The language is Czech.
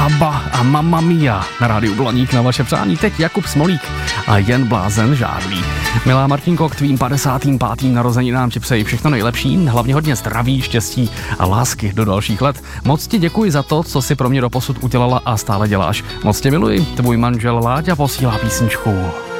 ABBA a Mamma Mia na rádiu Blaník na vaše přání. Teď Jakub Smolík a Jen blázen žádlí. Milá Martinko, k tvým 55. narozeninám ti přeji všechno nejlepší, hlavně hodně zdraví, štěstí a lásky do dalších let. Moc ti děkuji za to, co si pro mě doposud udělala a stále děláš. Moc tě miluji, tvůj manžel Láďa posílá písničku.